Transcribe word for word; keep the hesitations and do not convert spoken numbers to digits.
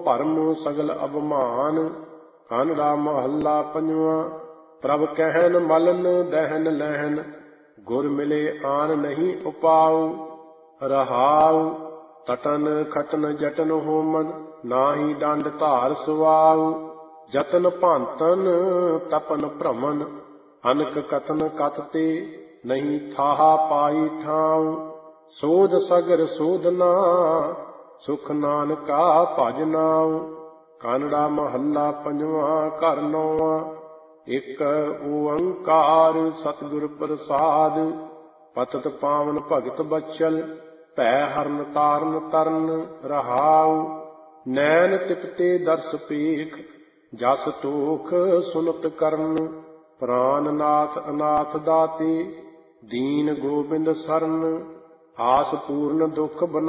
ਭਰਮ ਸਗਲ ਅਭਮਾਨ। ਕਾਨੜਾ ਮਹੱਲਾ ਪੰਜਵਾਂ। ਪ੍ਰਭ ਕਹਿਨ ਮਲਨ ਦਹਿਨ ਲਹਿਨ, ਗੁਰ ਮਿਲੇ ਆਨ ਨਹੀਂ ਉਪਾਉ। ਰਹਾਉ ਤਟਨ ਖਟਨ ਜਟਨ ਹੋਮਨ, ਨਾਹੀ ਡੰਡ ਧਾਰ ਸੁਆਉ। ਜਤਨ ਭਾਂਤਨ ਤਪਨ ਭ੍ਰਮਨ, ਅਨਕ ਕਥਨ ਕਥ ਤੇ ਨਹੀਂ ਥਾਹਾ ਪਾਈ ਠਾਉ। ਸੋਧ ਸਗਰ ਸੋਧਨਾ ਸੁਖ ਨਾਨਕਾ ਭਜ ਨਾਉ। ਕਾਨੜਾ ਮਹੱਲਾ ਪੰਜਵਾਂ ਘਰ ਨੌਵਾਂ। ਇੱਕ ਓੰਕਾਰ ਸਤਿਗੁਰ ਪ੍ਰਸਾਦ, ਪਤਿਤ ਪਾਵਨ ਭਗਤ ਬਚਲ, ਭੈ ਹਰਨ ਤਾਰਨ ਤਰਨ। ਰਹਾਉ ਨੈਣ ਤਿਪਤੇ ਦਰਸ ਪੇਖ, ਜਸ ਤੋਖ ਸੁਨਤ ਕਰਨ। ਪ੍ਰਾਨ ਨਾਥ ਅਨਾਥ ਦਾਤੇ, ਦੀਨ ਗੋਬਿੰਦ ਸਰਨ। ਆਸ ਪੂਰਨ ਦੁਖ ਬਨਾ